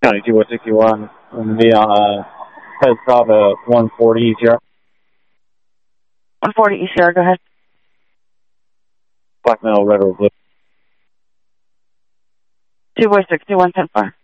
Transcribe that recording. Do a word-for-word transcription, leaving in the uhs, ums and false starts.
County two one sixty-one. I'm going to be on a head stop at one forty E C R. one forty E C R, go ahead. Black metal, red or blue. two four six two one ten four.